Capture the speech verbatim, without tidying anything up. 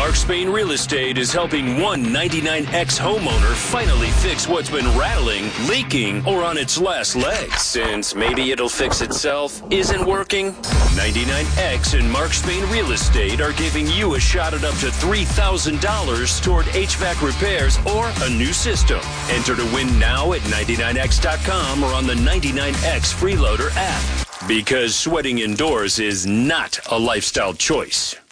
Mark Spain Real Estate is helping one ninety-nine X homeowner finally fix what's been rattling, leaking, or on its last legs. Since maybe it'll fix itself isn't working, ninety-nine X and Mark Spain Real Estate are giving you a shot at up to three thousand dollars toward H V A C repairs or a new system. Enter to win now at ninety-nine X dot com or on the ninety-nine X Freeloader app. Because sweating indoors is not a lifestyle choice.